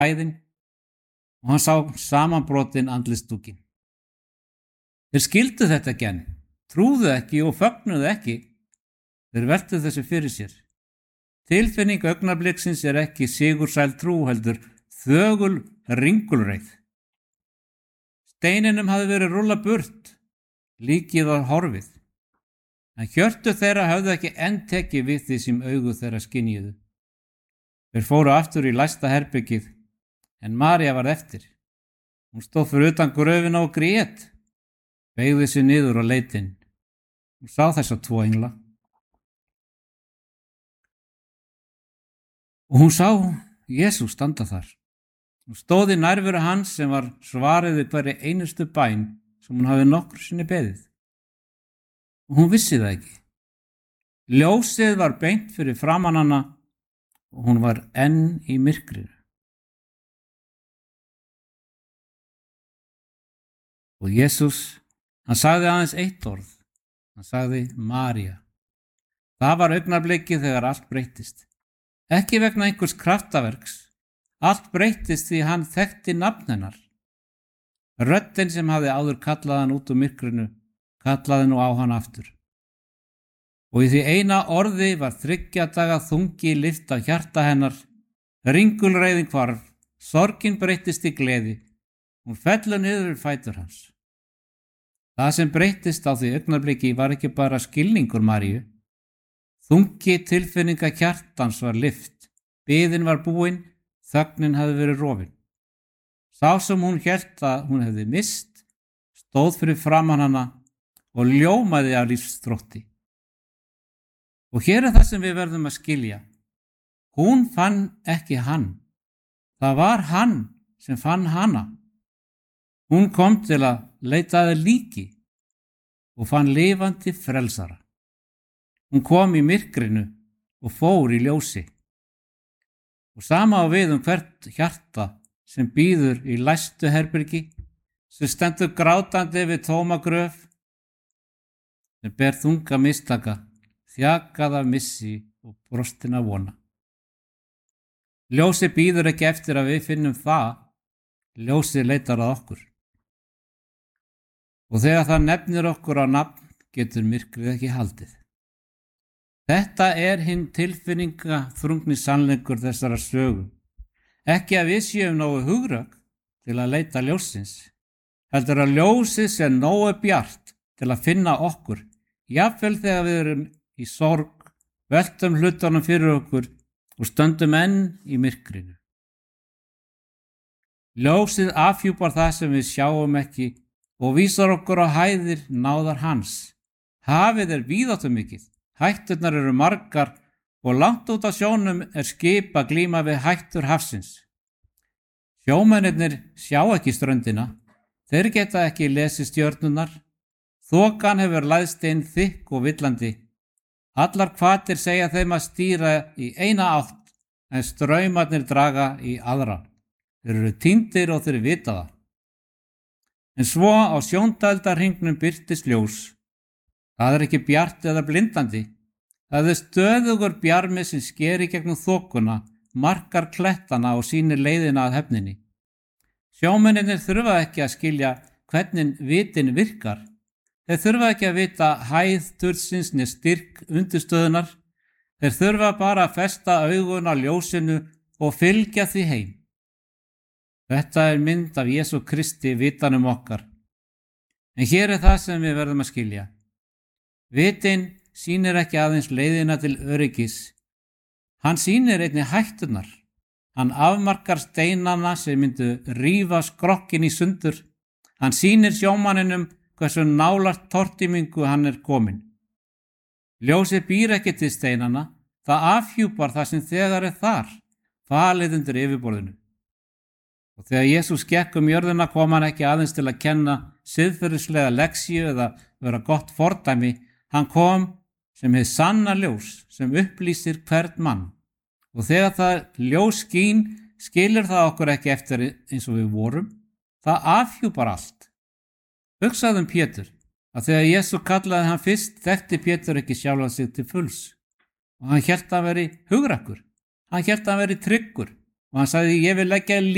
hæðin og hann sá samanbrotinn andlitsdúkinn. Þeir skildu þetta ekki enn, trúðu ekki og fögnuðu ekki. Þeir veltu þessu fyrir sér. Tilfinning augnabliksins er ekki sigursæl trú heldur þögul ringulreið. Steininum hafði verið rúllað burt, líkið var horfið. En hjörtu þeirra höfðu ekki enn tekið við því sem augu þeirra skynjuðu. Þeir fóru aftur í læsta herbergið, en María varð eftir. Hún stóð fyrir utan gröfina og grét, beygði sig niður á leit inn. Hún sá þessa 2 engla. Og hún sá Jesús standa þar. Hún stóð í nærveru hans sem var svarið við hverri einustu bæn sem hún hafði nokkru sinni beðið. Og hún vissi það ekki. Ljósið var beint fyrir framan hana og hún var enn í myrkrinu. Og Jesús, hann sagði aðeins eitt orð. Hann sagði María. Það var augnablikið þegar allt breyttist. Ekki vegna einhvers kraftaverks. Allt breyttist því hann þekkti nafn hennar. Röddin sem hafði áður kallað hann út úr myrkrinu, kallaði nú á hann aftur. Og í því eina orði var 3 daga þungi lyft af hjarta hennar, ringulreiðin hvarf, sorgin breyttist í gleði, hún fellur niður við fætur hans. Það sem breyttist á því augnabliki var ekki bara skilningur Maríu. Þungi tilfinninga hjartans var lyft, biðin var búin, þögnin hafði verið rofin. Sá sem hún hélt að hún hefði mist, stóð fyrir framan hana og ljómaði af lífsþrótti. Og hér er það sem við verðum að skilja. Hún fann ekki hann. Það var hann sem fann hana. Hún kom til að leita að líki og fann lifandi frelsara. Hún kom í myrkrinu og fór í ljósi. Og sama á við hvert hjarta sem bíður í læstu herbergi, sem stendur grátandi við tóma gröf, sem ber þunga mistaka, þjakað af missi og brostin af vona. Ljósi bíður ekki eftir að við finnum það, ljósi leitar að okkur. Og þegar það nefnir okkur á nafn, getur myrkrið ekki haldið. Þetta er hinn tilfinningaþrungni sannleikur þessara sögu. Ekki að við séum nógu hugrakk til að leita ljósins, heldur að ljósið sé nógu bjart til að finna okkur, jafnvel þegar við erum í sorg, veltum hlutunum fyrir okkur og stöndum enn í myrkrinu. Ljósið afhjúpar það sem við sjáum ekki og vísar okkur á hæðir náðar hans. Hafið er víðáttumikið. Hætturnar eru margar og langt út á sjónum er skip að glíma við hættur hafsins. Sjómennirnir sjá ekki ströndina, þeir geta ekki lesið stjörnurnar, þokan hefur læðst inn þykk og villandi. Allar hvatir segja þeim að stýra í eina átt en straumarnir draga í aðra. Þeir eru týndir og þeir vita það. En svo á sjóndældarhringnum birtist ljós. Það er ekki bjart eða blindandi. Það er stöðugur bjarmi sem skeri gegnum þokuna, markar klettana og sýnir leiðina að hefninni. Sjómennirnir þurfa ekki að skilja hvernig vitin virkar. Þeir þurfa ekki að vita hæð turnsins né styrk undirstöðunar. Þeir þurfa bara að festa augun á ljósinu og fylgja því heim. Þetta er mynd af Jesú Kristi vitanum okkar. En hér er það sem við verðum að skilja. Vitin sýnir ekki aðeins leiðina til öryggis. Hann sýnir einnig hætturnar. Hann afmarkar steinana sem myndu rífa skrokkin í sundur. Hann sýnir sjómanninum hversu nálægt tortímingu hann er komin. Ljósið býr ekki til steinana, það afhjúpar það sem þegar er þar, falið undir yfirborðinu. Og þegar Jesús gekk jörðina kom hann ekki aðeins til að kenna siðferðislega leksíu eða vera gott fordæmi. Hann kom sem hið sanna ljós sem upplýsir hvern mann. Og þegar það ljós skín, skilur það okkur ekki eftir eins og við vorum. Það afhjúpar allt. Hugsaðu Pétur, að þegar Jesús kallaði hann fyrst, þekkti Pétur ekki sjálfan sig til fulls. Og hann hélt að veri hugrakkur. Hann hélt að veri tryggur. Og hann sagði, ég vil leggja